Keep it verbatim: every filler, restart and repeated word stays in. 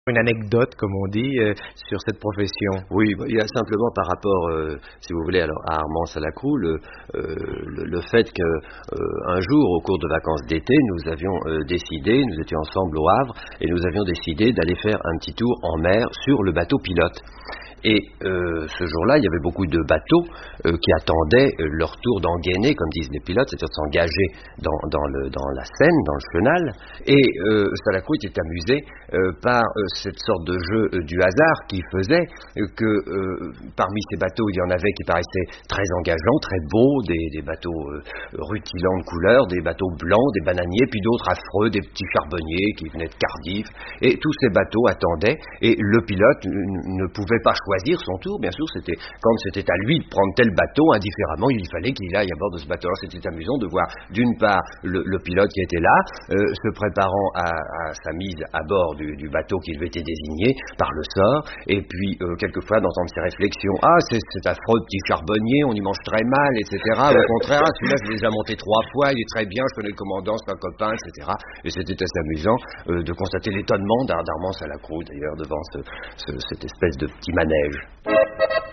Une anecdote, comme on dit, euh, sur cette profession? Oui, bah, il y a simplement par rapport, euh, si vous voulez, alors, à Armand-Salacrou, le, euh, le, le fait que euh, un jour, au cours de vacances d'été, nous avions euh, décidé, nous étions ensemble au Havre, et nous avions décidé d'aller faire un petit tour en mer sur le bateau pilote. Et euh, ce jour-là, il y avait beaucoup de bateaux euh, qui attendaient euh, leur tour d'engainer, comme disent les pilotes, c'est-à-dire de s'engager dans, dans, le, dans la Seine, dans le chenal. Et euh, Salacrou était amusé euh, par euh, cette sorte de jeu euh, du hasard qui faisait euh, que euh, parmi ces bateaux, il y en avait qui paraissaient très engageants, très beaux, des, des bateaux euh, rutilants de couleur, des bateaux blancs, des bananiers, puis d'autres affreux, des petits charbonniers qui venaient de Cardiff. Et tous ces bateaux attendaient, et le pilote n- ne pouvait pas choisir choisir son tour, bien sûr, c'était quand c'était à lui de prendre tel bateau, indifféremment, il fallait qu'il aille à bord de ce bateau. Alors c'était amusant de voir d'une part le, le pilote qui était là, euh, se préparant à, à sa mise à bord du, du bateau qui lui était désigné par le sort, et puis euh, quelquefois d'entendre ses réflexions, ah c'est cet affreux petit charbonnier, on y mange très mal, et cetera. Au contraire, ah, celui-là je l'ai déjà monté trois fois, il est très bien, je connais le commandant, c'est un copain, et cetera. Et c'était assez amusant euh, de constater l'étonnement d'Armand Salacrou d'ailleurs devant ce, ce, cette espèce de petit manège.